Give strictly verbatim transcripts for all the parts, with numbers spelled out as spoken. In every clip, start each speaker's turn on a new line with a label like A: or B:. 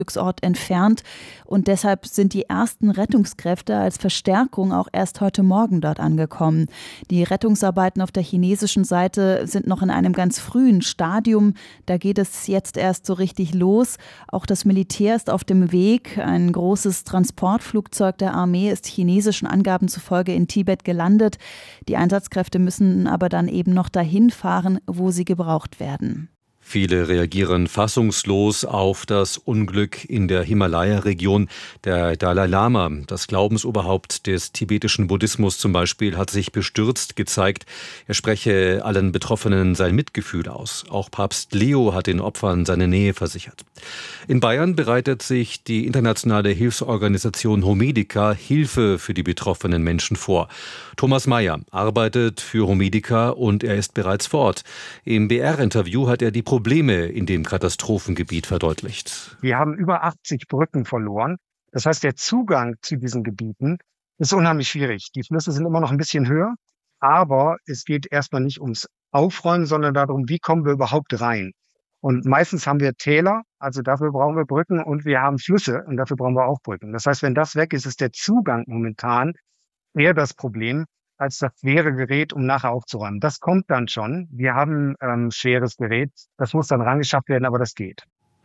A: Unglücksort entfernt. Und deshalb sind die ersten Rettungskräfte als Verstärkung auch erst heute Morgen dort angekommen. Die Rettungsarbeiten auf der chinesischen Seite sind noch in einem ganz frühen Stadium. Da geht es jetzt erst so richtig los. Auch das Militär ist auf dem Weg. Ein großes Transportflugzeug der Armee ist chinesischen Angaben zufolge in Tibet gelandet. Die Einsatzkräfte müssen aber dann eben noch dahin fahren, wo sie gebraucht werden.
B: Viele reagieren fassungslos auf das Unglück in der Himalaya-Region. Der Dalai Lama, das Glaubensoberhaupt des tibetischen Buddhismus zum Beispiel, hat sich bestürzt gezeigt. Er spreche allen Betroffenen sein Mitgefühl aus. Auch Papst Leo hat den Opfern seine Nähe versichert. In Bayern bereitet sich die internationale Hilfsorganisation Homedica Hilfe für die betroffenen Menschen vor. Thomas Mayer arbeitet für Homedica und er ist bereits vor Ort. Im B R-Interview hat er die Probleme in dem Katastrophengebiet verdeutlicht.
C: Wir haben über achtzig Brücken verloren. Das heißt, der Zugang zu diesen Gebieten ist unheimlich schwierig. Die Flüsse sind immer noch ein bisschen höher, aber es geht erstmal nicht ums Aufräumen, sondern darum, wie kommen wir überhaupt rein. Und meistens haben wir Täler, also dafür brauchen wir Brücken, und wir haben Flüsse und dafür brauchen wir auch Brücken. Das heißt, wenn das weg ist, ist der Zugang momentan eher das Problem als das schwere Gerät, um nachher aufzuräumen. Das kommt dann schon. Wir haben ähm, schweres Gerät. Das muss dann rangeschafft werden, aber das geht.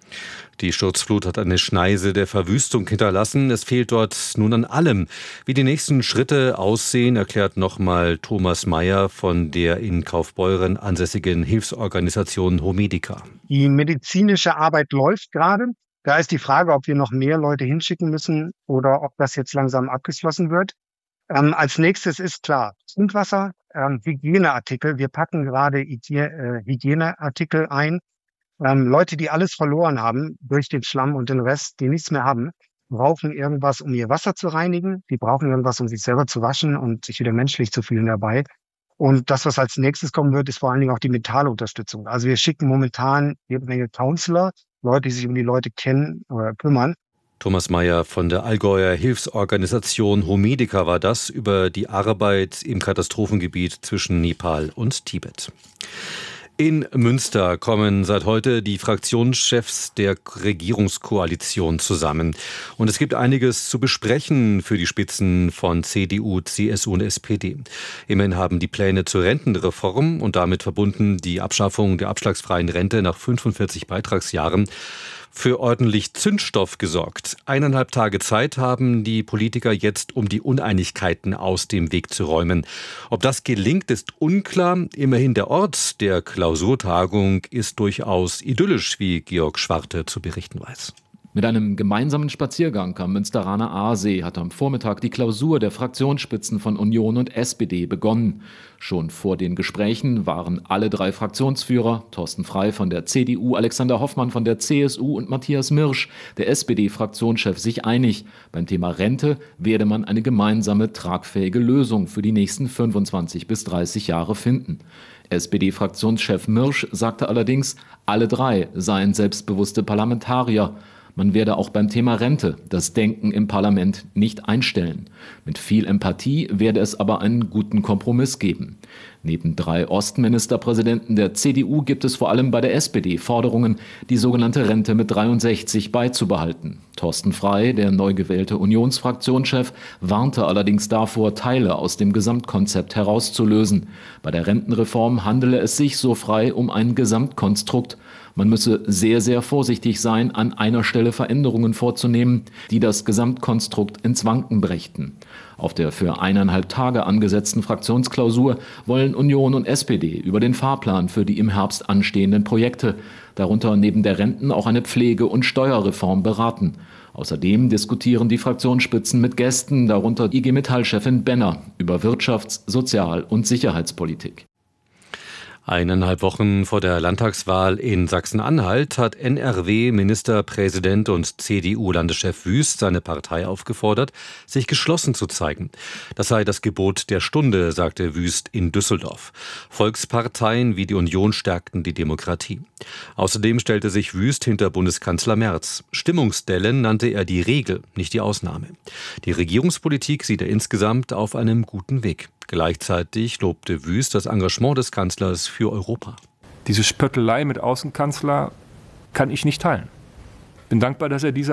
B: Die Sturzflut hat eine Schneise der Verwüstung hinterlassen. Es fehlt dort nun an allem. Wie die nächsten Schritte aussehen, erklärt nochmal Thomas Mayer von der in Kaufbeuren ansässigen Hilfsorganisation Homedica.
C: Die medizinische Arbeit läuft gerade. Da ist die Frage, ob wir noch mehr Leute hinschicken müssen oder ob das jetzt langsam abgeschlossen wird. Ähm, als nächstes ist klar, Trinkwasser, ähm, Hygieneartikel. Wir packen gerade äh, Hygieneartikel ein. Ähm, Leute, die alles verloren haben durch den Schlamm und den Rest, die nichts mehr haben, brauchen irgendwas, um ihr Wasser zu reinigen. Die brauchen irgendwas, um sich selber zu waschen und sich wieder menschlich zu fühlen dabei. Und das, was als nächstes kommen wird, ist vor allen Dingen auch die mentale Unterstützung. Also wir schicken momentan jede Menge Counselor, Leute, die sich um die Leute kennen oder kümmern.
B: Thomas Mayer von der Allgäuer Hilfsorganisation Homedica war das über die Arbeit im Katastrophengebiet zwischen Nepal und Tibet. In Münster kommen seit heute die Fraktionschefs der Regierungskoalition zusammen. Und es gibt einiges zu besprechen für die Spitzen von C D U, C S U und S P D. Immerhin haben die Pläne zur Rentenreform und damit verbunden die Abschaffung der abschlagsfreien Rente nach fünfundvierzig Beitragsjahren für ordentlich Zündstoff gesorgt. Eineinhalb Tage Zeit haben die Politiker jetzt, um die Uneinigkeiten aus dem Weg zu räumen. Ob das gelingt, ist unklar. Immerhin der Ort der Klausurtagung ist durchaus idyllisch, wie Georg Schwarte zu berichten weiß.
D: Mit einem gemeinsamen Spaziergang am Münsteraner Aasee hat am Vormittag die Klausur der Fraktionsspitzen von Union und S P D begonnen. Schon vor den Gesprächen waren alle drei Fraktionsführer, Thorsten Frey von der C D U, Alexander Hoffmann von der C S U und Matthias Mirsch, der S P D-Fraktionschef, sich einig. Beim Thema Rente werde man eine gemeinsame, tragfähige Lösung für die nächsten fünfundzwanzig bis dreißig Jahre finden. S P D-Fraktionschef Mirsch sagte allerdings, alle drei seien selbstbewusste Parlamentarier. Man werde auch beim Thema Rente das Denken im Parlament nicht einstellen. Mit viel Empathie werde es aber einen guten Kompromiss geben. Neben drei Ostministerpräsidenten der C D U gibt es vor allem bei der S P D Forderungen, die sogenannte Rente mit dreiundsechzig beizubehalten. Thorsten Frey, der neu gewählte Unionsfraktionschef, warnte allerdings davor, Teile aus dem Gesamtkonzept herauszulösen. Bei der Rentenreform handele es sich, so Frey, um ein Gesamtkonstrukt. Man müsse sehr, sehr vorsichtig sein, an einer Stelle Veränderungen vorzunehmen, die das Gesamtkonstrukt ins Wanken brächten. Auf der für eineinhalb Tage angesetzten Fraktionsklausur wollen Union und S P D über den Fahrplan für die im Herbst anstehenden Projekte, darunter neben der Renten auch eine Pflege- und Steuerreform, beraten. Außerdem diskutieren die Fraktionsspitzen mit Gästen, darunter I G Metall-Chefin Benner, über Wirtschafts-, Sozial- und Sicherheitspolitik.
B: Eineinhalb Wochen vor der Landtagswahl in Sachsen-Anhalt hat N R W-Ministerpräsident und C D U-Landeschef Wüst seine Partei aufgefordert, sich geschlossen zu zeigen. Das sei das Gebot der Stunde, sagte Wüst in Düsseldorf. Volksparteien wie die Union stärkten die Demokratie. Außerdem stellte sich Wüst hinter Bundeskanzler Merz. Stimmungsdellen nannte er die Regel, nicht die Ausnahme. Die Regierungspolitik sieht er insgesamt auf einem guten Weg. Gleichzeitig lobte Wüst das Engagement des Kanzlers für Europa.
E: Diese Spöttelei mit Außenkanzler kann ich nicht teilen. Bin dankbar, dass er diese